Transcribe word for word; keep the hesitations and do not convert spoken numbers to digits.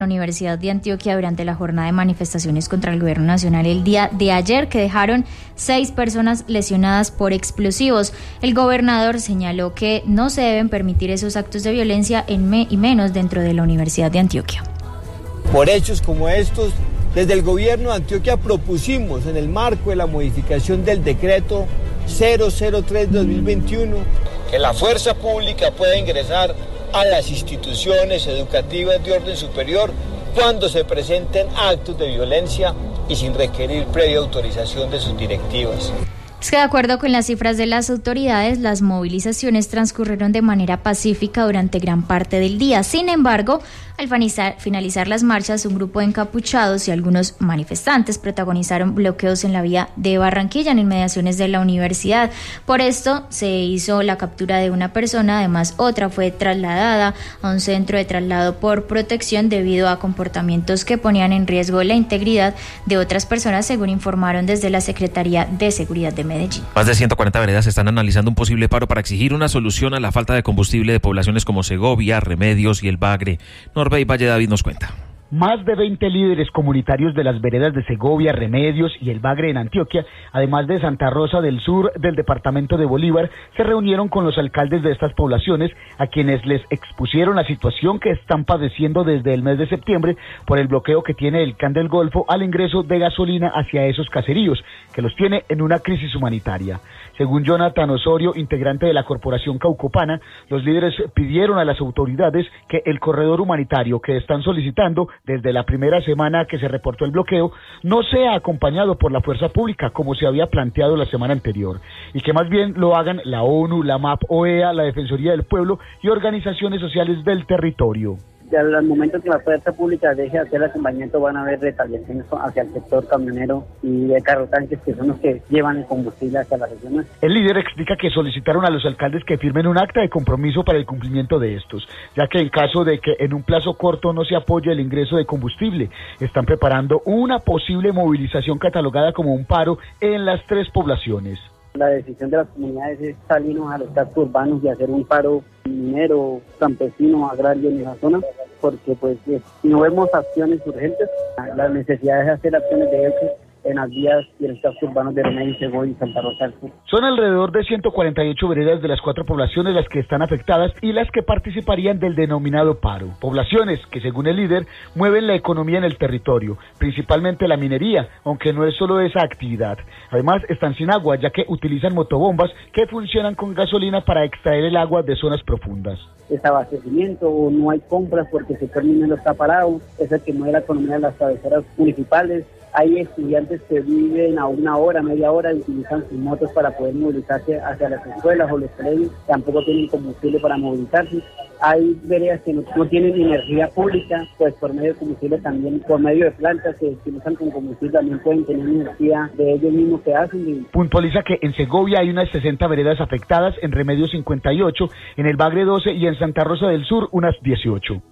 La Universidad de Antioquia durante la jornada de manifestaciones contra el gobierno nacional el día de ayer, que dejaron seis personas lesionadas por explosivos. El gobernador señaló que no se deben permitir esos actos de violencia en me y menos dentro de la Universidad de Antioquia. Por hechos como estos, desde el gobierno de Antioquia propusimos en el marco de la modificación del decreto cero cero tres dos mil veintiuno que la fuerza pública pueda ingresar a las instituciones educativas de orden superior cuando se presenten actos de violencia y sin requerir previa autorización de sus directivas. Es que de acuerdo con las cifras de las autoridades, las movilizaciones transcurrieron de manera pacífica durante gran parte del día. Sin embargo, al finalizar las marchas, un grupo de encapuchados y algunos manifestantes protagonizaron bloqueos en la vía de Barranquilla, en inmediaciones de la universidad. Por esto se hizo la captura de una persona, además otra fue trasladada a un centro de traslado por protección debido a comportamientos que ponían en riesgo la integridad de otras personas, según informaron desde la Secretaría de Seguridad de Medellín. Más de ciento cuarenta veredas están analizando un posible paro para exigir una solución a la falta de combustible de poblaciones como Segovia, Remedios y El Bagre. Norbey Valle David nos cuenta. Más de veinte líderes comunitarios de las veredas de Segovia, Remedios y El Bagre en Antioquia, además de Santa Rosa del Sur del departamento de Bolívar, se reunieron con los alcaldes de estas poblaciones, a quienes les expusieron la situación que están padeciendo desde el mes de septiembre por el bloqueo que tiene el C A N del Golfo al ingreso de gasolina hacia esos caseríos, que los tiene en una crisis humanitaria. Según Jonathan Osorio, integrante de la Corporación Caucopana, los líderes pidieron a las autoridades que el corredor humanitario que están solicitando desde la primera semana que se reportó el bloqueo no sea acompañado por la fuerza pública como se había planteado la semana anterior, y que más bien lo hagan la ONU, la M A P, O E A, la Defensoría del Pueblo y organizaciones sociales del territorio. Y al momento que la fuerza pública deje de hacer el acompañamiento, van a haber retaliaciones hacia el sector camionero y de carrotanques, que son los que llevan el combustible hacia las regiones. El líder explica que solicitaron a los alcaldes que firmen un acta de compromiso para el cumplimiento de estos, ya que en caso de que en un plazo corto no se apoye el ingreso de combustible, están preparando una posible movilización catalogada como un paro en las tres poblaciones. La decisión de las comunidades es salirnos a los cascos urbanos y hacer un paro minero, campesino, agrario en esa zona, porque pues si no vemos acciones urgentes, la necesidad es hacer acciones de hecho en las vías y en los cascos urbanos de Remedios, Segovia y Santa Rosa del Sur. Son alrededor de ciento cuarenta y ocho veredas de las cuatro poblaciones las que están afectadas y las que participarían del denominado paro. Poblaciones que, según el líder, mueven la economía en el territorio, principalmente la minería, aunque no es solo esa actividad. Además, están sin agua, ya que utilizan motobombas que funcionan con gasolina para extraer el agua de zonas profundas. Desabastecimiento, o no hay compras porque el sector minero está parado, es el que mueve la economía de las cabeceras municipales. Hay estudiantes que viven a una hora, media hora y utilizan sus motos para poder movilizarse hacia las escuelas o los colegios, tampoco tienen combustible para movilizarse. Hay veredas que no, no tienen energía pública, pues por medio de combustible también, por medio de plantas que utilizan con combustible también pueden tener energía de ellos mismos que hacen. Y... Puntualiza que en Segovia hay unas sesenta veredas afectadas, en Remedios cincuenta y ocho, en El Bagre doce y en Santa Rosa del Sur unas dieciocho.